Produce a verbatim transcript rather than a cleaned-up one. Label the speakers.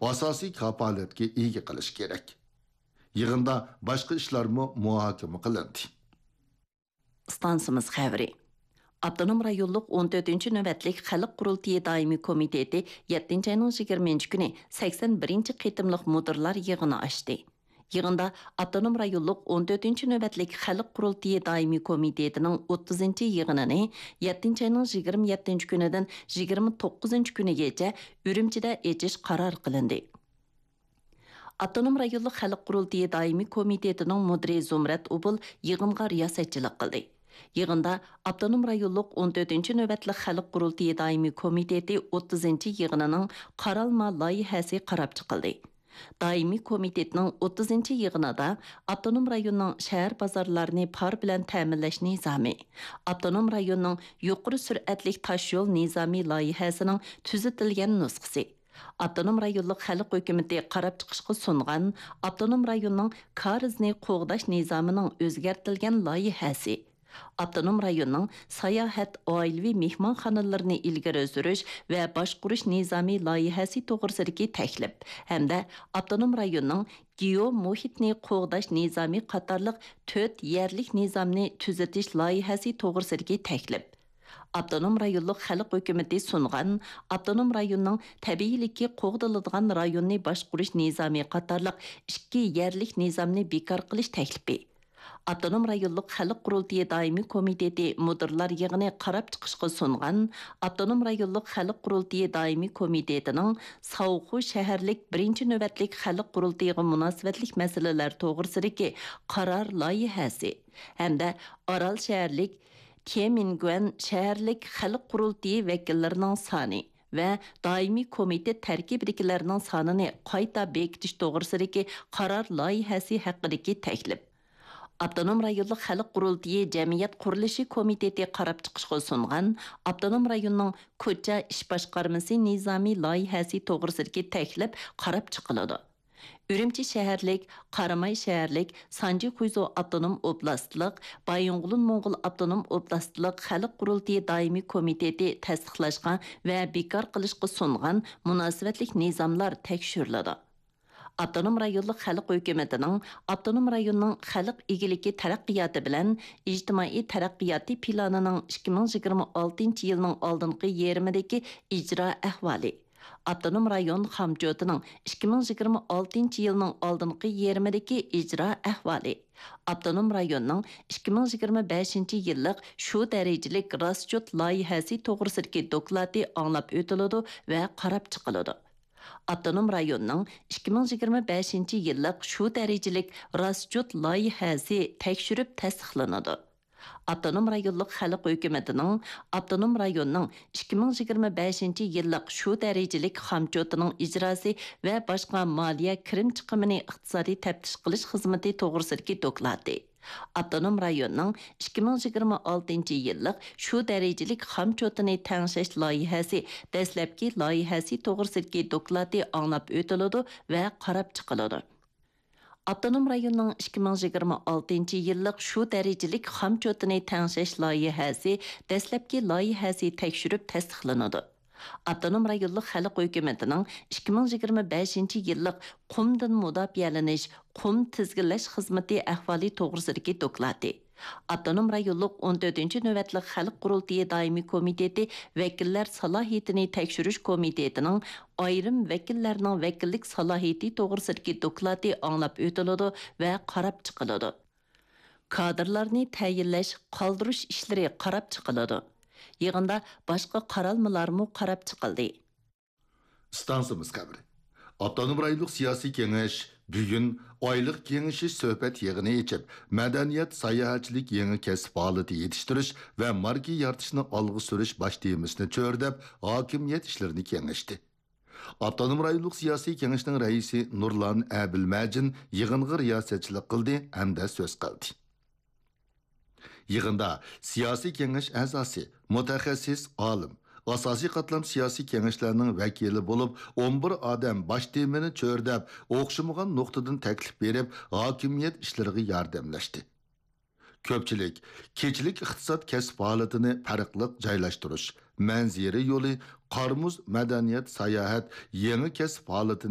Speaker 1: asosiy kapolatga ega qilish kerak. Yig'inda boshqa ishlarmi muhokama qilindi.
Speaker 2: Stansimiz xəbəri. Abdunum rayonluq on dördüncü növbətlik Xalq Qurultayı Daimi Komiteti yettinci ayının yigirmanchi kuni sakson birinchi qitimliq mudirlar yig'ini açdı. Yig'inda Abdunum rayonluq on dördüncü növbətlik Xalq Qurultayı Daimi Komitetining o'ttizinchi yig'inini yettinchi ayının yigirma yettinchi kunidan yigirma to'qqizinchi kunigacha Ürümchida echish qaror qilindi. Abdunum rayonluq Xalq Qurultayı Daimi Komitetining mudiri Zumrat Ubul yig'inga riyosatchilik qildi. Yig'inda Abdunum rayonluq on dördüncü növbətlik Xalq Qurultayı Daimi Komiteti o'ttizinchi yig'inining qaralma loyihasi qarab chiqildi. Daimi komitetning o'ttizinchi yig'inida Abdunum rayonining shahar bozorlarini par bilan ta'minlash nizomi, Abdunum rayonining yuqori sur'atli tosh yo'l nizomi loyihasining tuzitilgan nusxasi, Abdunum rayonluq xalq hukumati qarab chiqishga sungan Abdunum rayonining karizni qo'g'dash nizomining o'zgartirilgan loyihasi, Abdunum rayonining sayohat oilaviy mehmonxonalarini ilgari surish va boshqarish nizomiy loyihasi to'g'risidagi taklif hamda Abdunum rayonining geo muhitni qo'g'dash nizomi qatorliq to'rt yerlik nizomni tuzatish loyihasi to'g'risidagi taklif. Abdunum rayonluq xalq hukumati sungan Abdunum rayonining tabiiylikka qo'g'diladigan rayonni boshqarish nizomi qatorliq ikki yerlik nizomni bekor qilish taklifi. Abdunum rayonluq Xalq Qurultayı Daimi Komiteti mudirlar yig'ini qarab chiqishga sungan Abdunum rayonluq Xalq Qurultayı Daimi Komitetining Savxu shaharlik birinchi navbatlik Xalq Qurultayıga munosabatlik masalalar to'g'risidagi qaror loyihasi hamda Oral shaharlik Keminguan shaharlik Xalq Qurultayı vakillarining soni va doimiy komitet tarkibidagilarning sonini qayta bekitish to'g'risidagi qaror loyihasi haqidagi taklif. Abdunum rayonluq Xalq Qurultayı Jamiyat qurilishi komiteti qarab chiqishga sungan Abdunum rayonining ko'cha ish boshqarmasi nizomiy loyihasi to'g'risidagi taklif qarab chiqiladi. Ürümçi shaharlik, Qaramay shaharlik, Sanji Quyzo Abdunum oblastlik, Bayong'ulun Mo'ng'ul Abdunum oblastlik Xalq Qurultayı Daimi Komiteti tasdiqlashgan va bekor qilishga sungan munosabatlik nizomlar tekshiriladi. Abdunum rayonluq xalq hukumatining Abdunum rayonining xalq egiligi taraqqiyoti bilan ijtimoiy taraqqiyoti planining ikki ming yigirma oltinchi yilning oldingi yarmidagi ijro ahvoli, Abdunum rayon hamjotining ikki ming yigirma oltinchi yilning oldingi yarmidagi ijro ahvoli, Abdunum rayonining ikki ming yigirma beshinchi yillik shu darajalik rasjot loyihasi to'g'risidagi doklati anglab o'tiladi va qarab chiqiladi. Abdunum rayonining ikki ming yigirma beshinchi yillik shu darajalik rasjot loyihasi tekshirib tasdiqlanadi. Abdunum rayonluq xalq hukumatining Abdunum rayonining ikki ming yigirma beshinchi yillik shu darajalik hamjotining ijrosi va boshqa moliya kirim chiqimini iqtisodiy taftish qilish xizmati to'g'risidagi doklati. Abdunum rayonining ikki ming yigirma oltinchi yillik shu darajalik hamjotini tangshash loyihasi dastlabki loyihasi to'g'risidagi doklati anglab o'tiladi va qarab chiqiladi. Abdunum rayonining ikki ming yigirma oltinchi yillik shu darajalik hamjotini tangshash loyihasi dastlabki loyihasi tekshirib tasdiqlanadi. Abdunum rayonluq xalq hukumatining ikki ming yigirma beshinchi yillik qumdan mudofiyalanish, qum tizginlash xizmati ahvoli to'g'risidagi doklati. Abdunum rayonluq on dördüncü növbətlik Xalq Qurultayı Daimi Komiteti vakillar salohiyatini tekshirish komitetining ayrim vakillarning vakillik salohiyati to'g'risidagi doklati anglab o'tiladi va qarab chiqiladi. Kadrlarni tayinlash, qoldirish ishlari qarab chiqiladi. Yig'inda boshqa qaralmalarmi qarab chiqildi.
Speaker 1: Stansimiz xabari. Abdunum rayonluq siyosiy kengash bugun oylik kengashi suhbat yig'ini echib, madaniyat, sayohatchilik yangi kasb faoliyati yetishtirish va marka yaratishni olg'a surish bosh temasini cho'rdab, hokimiyat ishlarini kengashdi. Abdunum rayonluq siyosiy kengashining raisi Nurlan Abilmajin yig'inga riyosatchilik qildi hamda so'z qildi. Yig'inda siyosiy kengash a'zosi, mutaxassis, olim, asosiy qatlam siyosiy kengashlarning vakili bo'lib, o'n bir odam bosh temani cho'rdab, o'xshamagan nuqtadan taklif berib, hokimiyat ishlariga yordamlashdi. Ko'pchilik kechilik iqtisod kasb faoliyatini farqli joylashtirish, manzira yo'li, qarmuz madaniyat, sayohat, yangi kasb faoliyatini